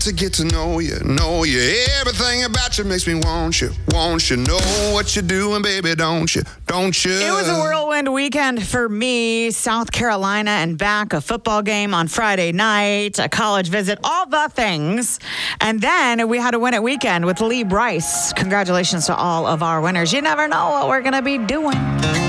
to get to know you. Everything about you makes me want you. Know what you're doing, baby, don't you? It was a whirlwind weekend for me. South Carolina and back, a football game on Friday night, a college visit, all the things. And then we had a Win It weekend with Lee Brice. Congratulations to all of our winners. You never know what we're going to be doing.